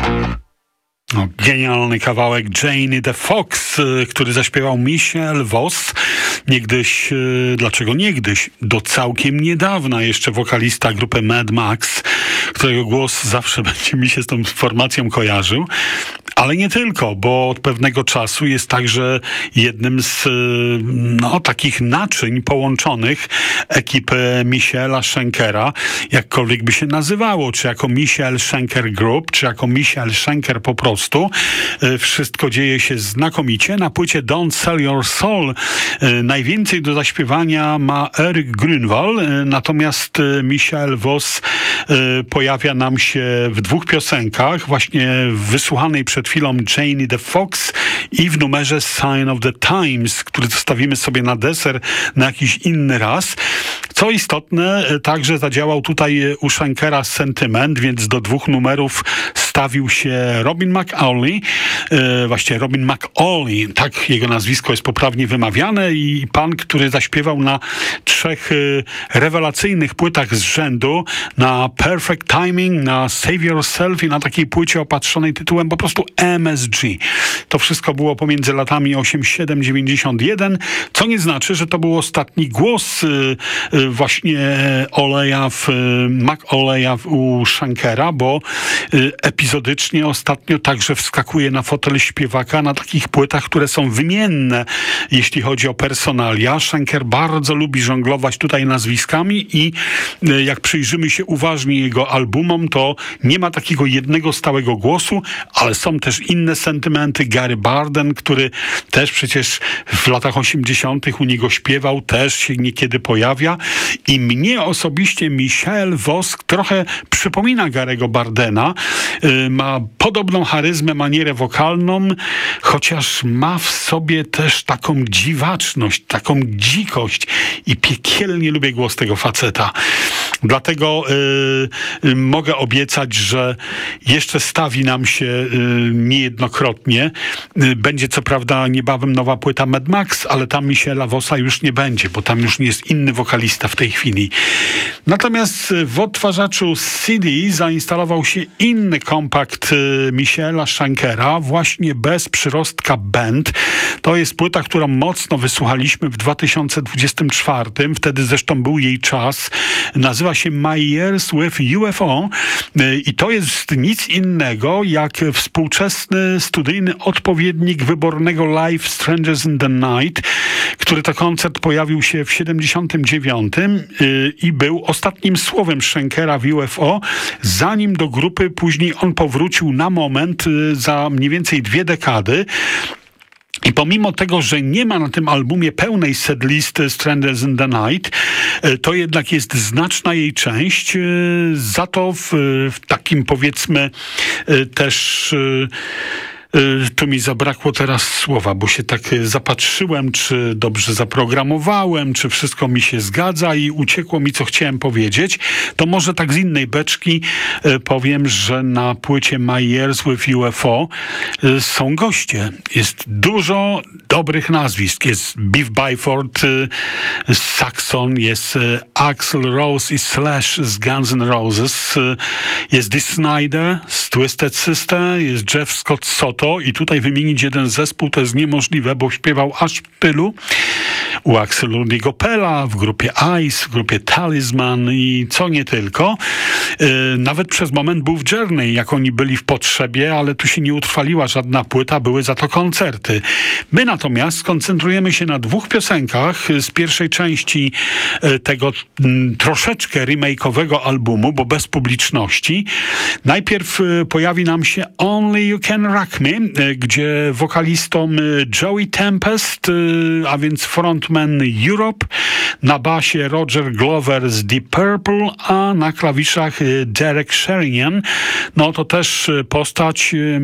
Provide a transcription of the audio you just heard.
No, genialny kawałek Janie the Fox, który zaśpiewał Michel Voss. Niegdyś, dlaczego niegdyś? Do całkiem niedawna jeszcze wokalista grupy Mad Max, którego głos zawsze będzie mi się z tą formacją kojarzył. Ale nie tylko, bo od pewnego czasu jest także jednym z takich naczyń połączonych ekipy Michaela Schenkera, jakkolwiek by się nazywało, czy jako Michael Schenker Group, czy jako Michael Schenker po prostu. Wszystko dzieje się znakomicie. Na płycie Don't Sell Your Soul najwięcej do zaśpiewania ma Eric Grünwald, natomiast Michel Voss pojawia nam się w 2 piosenkach, właśnie w wysłuchanej przed chwilą Janie the Fox i w numerze Sign of the Times, który zostawimy sobie na deser na jakiś inny raz. Co istotne, także zadziałał tutaj u Schenkera sentyment, więc do 2 numerów stawił się Robin McAuley, właśnie Robin McAuley, tak jego nazwisko jest poprawnie wymawiane, i pan, który zaśpiewał na 3 rewelacyjnych płytach z rzędu, na Perfect Timing, na Save Yourself i na takiej płycie opatrzonej tytułem po prostu MSG. To wszystko było pomiędzy latami 87-91, co nie znaczy, że to był ostatni głos właśnie McAuleya u Schenkera, bo epizodycznie ostatnio także wskakuje na fotel śpiewaka na takich płytach, które są wymienne, jeśli chodzi o personalia. Schenker bardzo lubi żonglować tutaj nazwiskami i jak przyjrzymy się uważnie jego albumom, to nie ma takiego jednego stałego głosu, ale są też inne sentymenty. Gary Barden, który też przecież w latach 80. u niego śpiewał, też się niekiedy pojawia i mnie osobiście Michel Voss trochę przypomina Gary'ego Bardena. Ma podobną charyzmę, manierę wokalną, chociaż ma w sobie też taką dziwaczność, taką dzikość i piekielnie lubię głos tego faceta. Dlatego mogę obiecać, że jeszcze stawi nam się niejednokrotnie. Będzie co prawda niebawem nowa płyta Mad Max, ale tam Michela Vossa już nie będzie, bo tam już nie jest inny wokalista w tej chwili. Natomiast w odtwarzaczu CD zainstalował się inny kompakt Michaela Schenkera, właśnie bez przyrostka Band. To jest płyta, którą mocno wysłuchaliśmy w 2024. Wtedy zresztą był jej czas. Nazywa się My Years with UFO i to jest nic innego jak współczesny studyjny odpowiednik wybornego live Strangers in the Night, który to koncert pojawił się w 79 i był ostatnim słowem Schenkera w UFO, zanim do grupy później on powrócił na moment za mniej więcej 2 dekady. I pomimo tego, że nie ma na tym albumie pełnej setlisty Strangers in the Night, to jednak jest znaczna jej część. Za to w takim, powiedzmy, też... Tu mi zabrakło teraz słowa, bo się tak zapatrzyłem, czy dobrze zaprogramowałem, czy wszystko mi się zgadza i uciekło mi, co chciałem powiedzieć. To może tak z innej beczki powiem, że na płycie My Years with UFO są goście. Jest dużo dobrych nazwisk. Jest Beef Byford z Saxon, jest Axl Rose i Slash z Guns N' Roses, jest Dee Snider z Twisted Sister, jest Jeff Scott Soto i tutaj wymienić jeden zespół to jest niemożliwe, bo śpiewał aż w tylu u Axela Rudiego Pella, w grupie Ice, w grupie Talisman i co nie tylko. Nawet przez moment był w Journey, jak oni byli w potrzebie, ale tu się nie utrwaliła żadna płyta, były za to koncerty. My natomiast skoncentrujemy się na 2 piosenkach z pierwszej części tego troszeczkę remake'owego albumu, bo bez publiczności. Najpierw pojawi nam się Only You Can Rock Me, gdzie wokalistą Joey Tempest, a więc frontman Europe, na basie Roger Glover z Deep Purple, a na klawiszach Derek Sherinian. No to też postać